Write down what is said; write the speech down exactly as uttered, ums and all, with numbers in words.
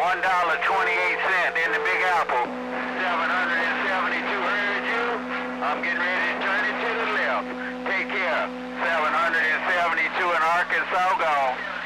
one dollar twenty-eight cent in the Big Apple. seven hundred seventy-two heard you. I'm getting ready to turn it to the left. Take care. seven hundred seventy-two in Arkansas, gone.